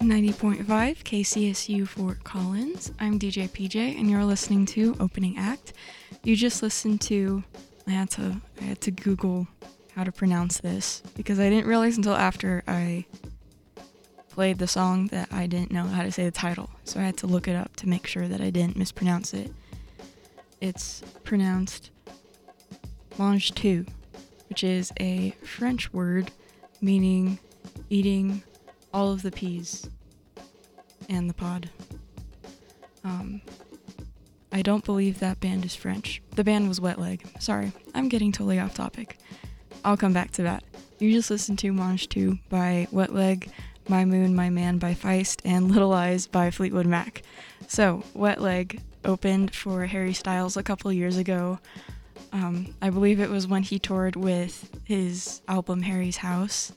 90.5 KCSU Fort Collins. I'm DJ PJ, and you're listening to Opening Act. You just listened to... I had to Google how to pronounce this, because I didn't realize until after I played the song that I didn't know how to say the title. So I had to look it up to make sure that I didn't mispronounce it. It's pronounced mange tout, which is a French word meaning eating all of the peas and the pod. I don't believe that band is French. The band was Wet Leg. Sorry, I'm getting totally off topic. I'll come back to that. You just listened to Mange Tout by Wet Leg, My Moon, My Man by Feist, and Little Eyes by Fleetwood Mac. So, Wet Leg opened for Harry Styles a couple years ago. I believe it was when he toured with his album Harry's House.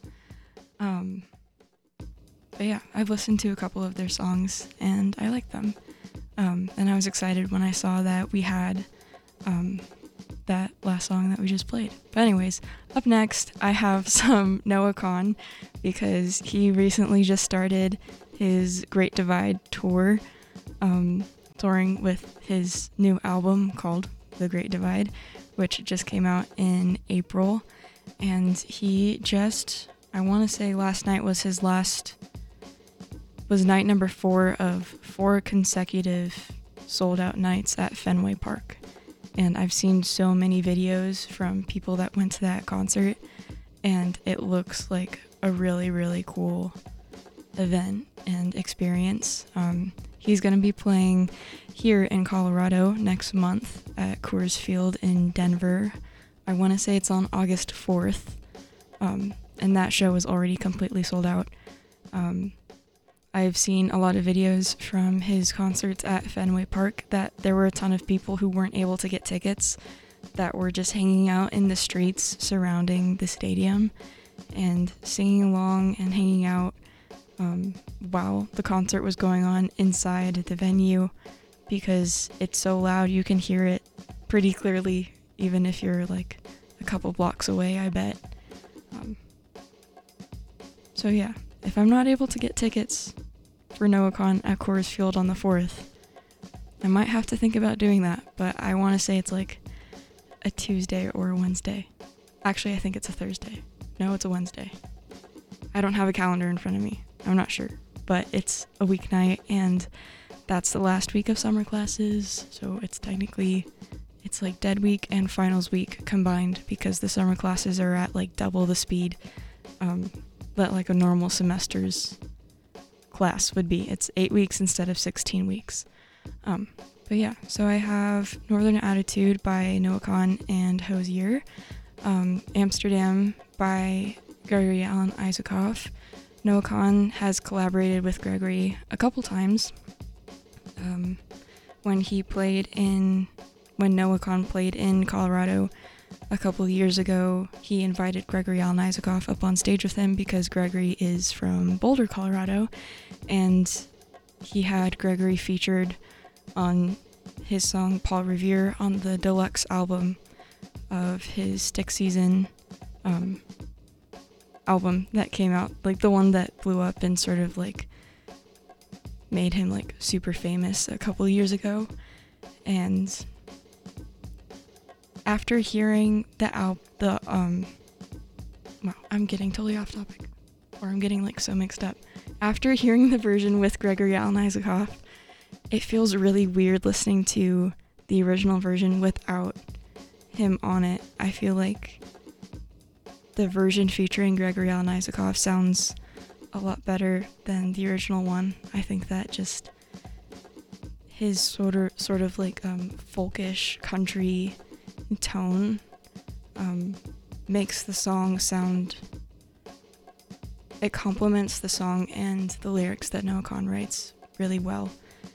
But yeah, I've listened to a couple of their songs, and I like them. And I was excited when I saw that we had that last song that we just played. But anyways, up next, I have some Noah Kahan, because he recently just started his Great Divide tour, touring with his new album called The Great Divide, which just came out in April. And he just, I want to say last night was was night number 4 of 4 consecutive sold out nights at Fenway Park. And I've seen so many videos from people that went to that concert, and it looks like a really, really cool event and experience. He's going to be playing here in Colorado next month at Coors Field in Denver. I want to say it's on August 4th, and that show is already completely sold out. I've seen a lot of videos from his concerts at Fenway Park that there were a ton of people who weren't able to get tickets that were just hanging out in the streets surrounding the stadium and singing along and hanging out while the concert was going on inside the venue, because it's so loud you can hear it pretty clearly even if you're like a couple blocks away, I bet. So yeah, if I'm not able to get tickets for Noah Kahan at Coors Field on the 4th, I might have to think about doing that, but I want to say it's like a Tuesday or a Wednesday. Actually, I think it's a Thursday. No, it's a Wednesday. I don't have a calendar in front of me. I'm not sure, but it's a weeknight, and that's the last week of summer classes, so it's like dead week and finals week combined, because the summer classes are at like double the speed that like a normal semester's class would be. It's 8 weeks instead of 16 weeks. But yeah, so I have Northern Attitude by Noah Kahan and Hozier, Amsterdam by Gregory Alan Isakov. Noah Kahan has collaborated with Gregory a couple times. When Noah Kahan played in Colorado a couple years ago, he invited Gregory Alan Isakov up on stage with him because Gregory is from Boulder, Colorado, and he had Gregory featured on his song Paul Revere on the deluxe album of his Stick Season album that came out, like the one that blew up and sort of like made him like super famous a couple years ago. And after hearing wow, I'm getting totally off topic, or I'm getting like so mixed up. After hearing the version with Gregory Alan Isakov, it feels really weird listening to the original version without him on it. I feel like the version featuring Gregory Alan Isakov sounds a lot better than the original one. I think that just his sort of like folkish country tone makes the song sound, it complements the song and the lyrics that Noah Kahan writes really well.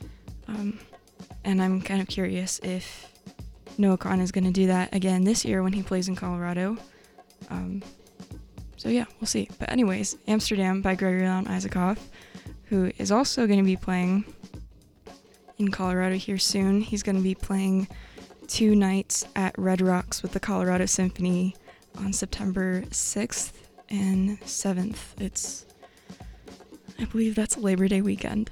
And I'm kind of curious if Noah Kahan is going to do that again this year when he plays in Colorado. So yeah, we'll see. But anyways, Amsterdam by Gregory Alan Isakov, who is also going to be playing in Colorado here soon. He's going to be playing 2 nights at Red Rocks with the Colorado Symphony on September 6th and 7th. It's I believe that's Labor Day weekend.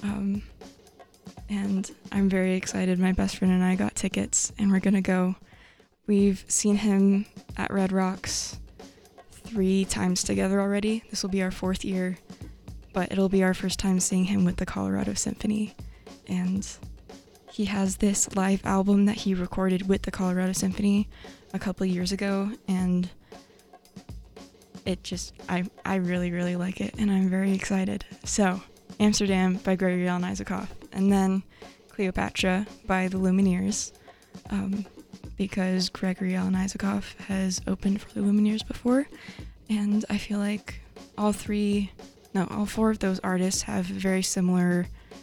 And I'm very excited. My best friend and I got tickets, and we're gonna go. We've seen him at Red Rocks 3 times together already. This will be our 4th year, but it'll be our first time seeing him with the Colorado Symphony. And he has this live album that he recorded with the Colorado Symphony a couple years ago, and it just, I really, really like it, and I'm very excited. So, Amsterdam by Gregory Alan Isakov, and then Cleopatra by the Lumineers, because Gregory Alan Isakov has opened for the Lumineers before, and I feel like all 4 of those artists have very similar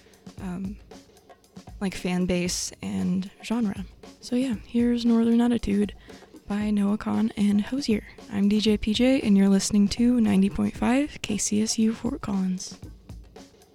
like fan base and genre. So yeah, here's Northern Attitude by Noah Kahan and Hozier. I'm DJ PJ, and you're listening to 90.5 KCSU Fort Collins.